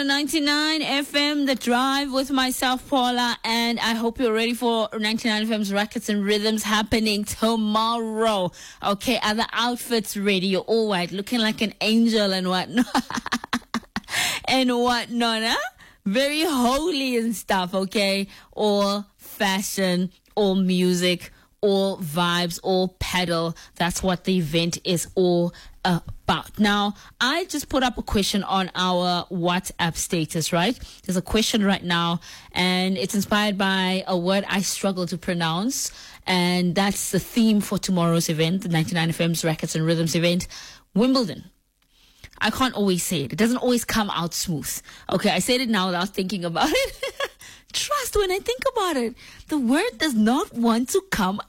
99 FM, The Drive with myself, Paula, and I hope you're ready for 99 FM's Rackets and Rhythms happening tomorrow. Okay, are the outfits ready? You're all white, looking like an angel and whatnot. And whatnot, huh? Very holy and stuff, okay? All fashion, all music, all vibes, all pedal. That's what the event is all about. Now, I just put up a question on our WhatsApp status, right? There's a question right now, and it's inspired by a word I struggle to pronounce, and that's the theme for tomorrow's event, the 99 FM's Rackets and Rhythms event, Wimbledon. I can't always say it. It doesn't always come out smooth. Okay, I said it now without thinking about it. Trust when I think about it. The word does not want to come